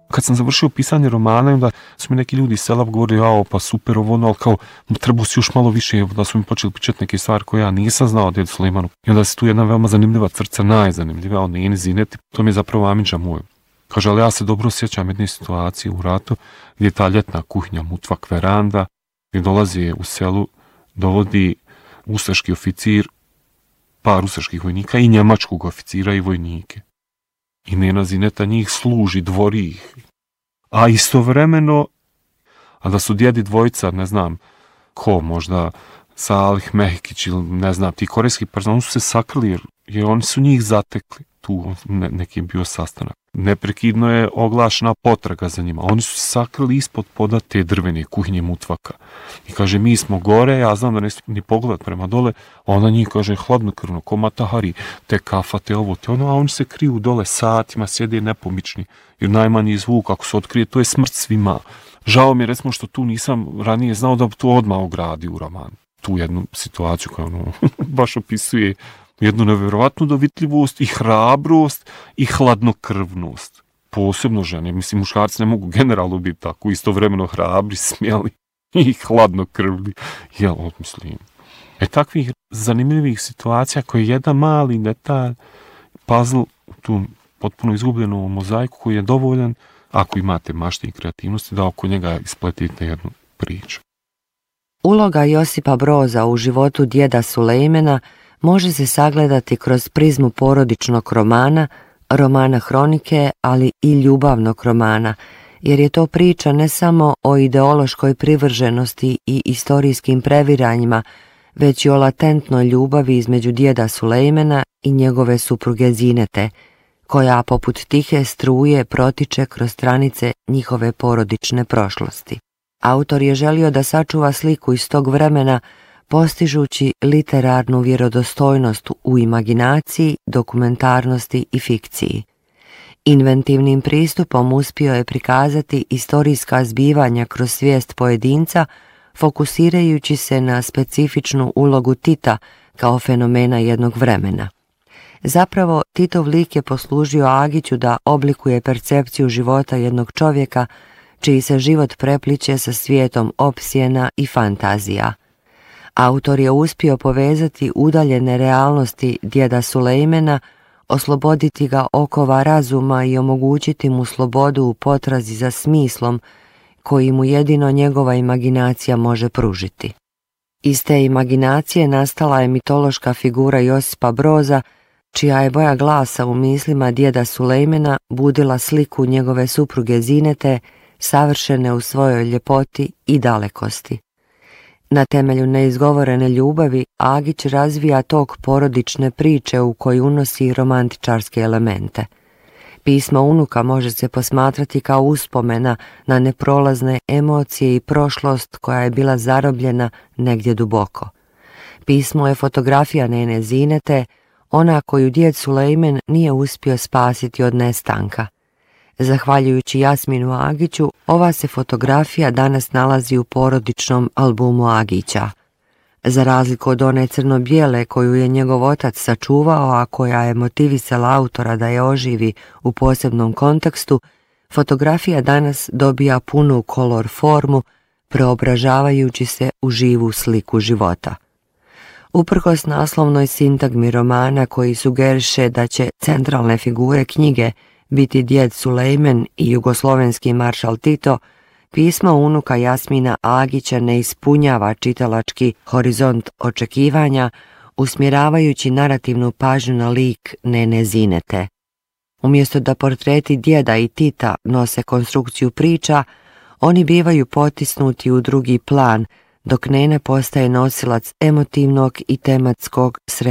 Kad sam završio pisanje romana, onda su mi neki ljudi iz sela govorili, jao, pa super ovo, ali kao, trebao si još malo više, da su mi počeli pričati neke stvari koje ja nisam znao o djedu Sulejmanu. I onda se tu jedna veoma zanimljiva crca, najzanimljivija, on Neni Zineti, to mi je zapravo amidža moj. Kaže, ali ja se dobro sjećam jedne situacije u ratu, gdje je ta ljetna kuhinja, mutvak, veranda, gdje dolazi u selu, dovodi ustaški oficir, par ustaških vojnika i njemačkog oficira i vojnike. I Nena Zineta njih služi, dvori ih. A istovremeno, a da su djedi dvojica, ne znam ko, možda Salih Mehkić ili ne znam, ti korejski person, oni su se sakrili jer oni su njih zatekli. Tu neki je bio sastanak. Neprekidno je oglašena potraga za njima. Oni su se sakrili ispod poda te drvene kuhinje mutvaka. I kaže, mi smo gore, ja znam da ne ni pogledat prema dole, a ona njih kaže, hladnokrvno, ko Matahari, te kafa, te ovo, te ono, a oni se kriju dole satima, sjede nepomični, jer najmanji zvuk, ako se otkrije, to je smrt svima. Žao mi je, recimo, što tu nisam ranije znao da to odmah ogradi u roman. Tu jednu situaciju koja ono, baš opisuje jednu nevjerovatnu dovitljivost i hrabrost i hladnokrvnost. Posebno žene, mislim, muškarci ne mogu generalno biti tako, istovremeno hrabri, smjeli i hladnokrvni. Jel, mislim. Takvih zanimljivih situacija koji je jedan mali detalj, puzzle, tu potpuno izgubljenu mozaiku koji je dovoljan, ako imate mašte i kreativnosti, da oko njega ispletite jednu priču. Uloga Josipa Broza u životu djeda Sulejmana može se sagledati kroz prizmu porodičnog romana, romana hronike, ali i ljubavnog romana, jer je to priča ne samo o ideološkoj privrženosti i istorijskim previranjima, već i o latentnoj ljubavi između djeda Sulejmana i njegove supruge Zinete, koja poput tihe struje protiče kroz stranice njihove porodične prošlosti. Autor je želio da sačuva sliku iz tog vremena, postižući literarnu vjerodostojnost u imaginaciji, dokumentarnosti i fikciji. Inventivnim pristupom uspio je prikazati istorijska zbivanja kroz svijest pojedinca, fokusirajući se na specifičnu ulogu Tita kao fenomena jednog vremena. Zapravo, Titov lik je poslužio Agiću da oblikuje percepciju života jednog čovjeka, čiji se život prepliče sa svijetom opsjena i fantazija. Autor je uspio povezati udaljene realnosti djeda Sulejmana, osloboditi ga okova razuma i omogućiti mu slobodu u potrazi za smislom koji mu jedino njegova imaginacija može pružiti. Iz te imaginacije nastala je mitološka figura Josipa Broza, čija je boja glasa u mislima djeda Sulejmana budila sliku njegove supruge Zinete, savršene u svojoj ljepoti i dalekosti. Na temelju neizgovorene ljubavi Agić razvija tok porodične priče u koji unosi romantičarske elemente. Pismo unuka može se posmatrati kao uspomena na neprolazne emocije i prošlost koja je bila zarobljena negdje duboko. Pismo je fotografija Nene Zinete, ona koju djed Sulejman nije uspio spasiti od nestanka. Zahvaljujući Jasminu Agiću, ova se fotografija danas nalazi u porodičnom albumu Agića. Za razliku od one crno-bijele koju je njegov otac sačuvao, a koja je motivisala autora da je oživi u posebnom kontekstu, fotografija danas dobija punu kolor formu, preobražavajući se u živu sliku života. Uprkos naslovnoj sintagmi romana koji sugeriše da će centralne figure knjige biti djed Sulejman i jugoslovenski maršal Tito, pismo unuka Jasmina Agića ne ispunjava čitalački horizont očekivanja, usmjeravajući narativnu pažnju na lik Nene Zinete. Umjesto da portreti djeda i Tita nose konstrukciju priča, oni bivaju potisnuti u drugi plan, dok Nene postaje nosilac emotivnog i tematskog